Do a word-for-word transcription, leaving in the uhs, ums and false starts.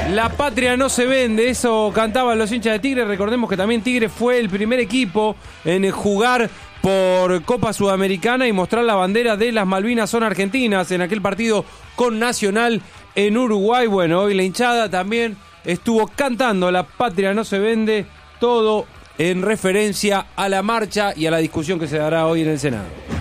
La patria no se vende, eso cantaban los hinchas de Tigre. Recordemos que también Tigre fue el primer equipo en jugar por Copa Sudamericana y mostrar la bandera de las Malvinas son argentinas en aquel partido con Nacional en Uruguay. Bueno, hoy la hinchada también estuvo cantando La patria no se vende, todo en referencia a la marcha y a la discusión que se dará hoy en el Senado.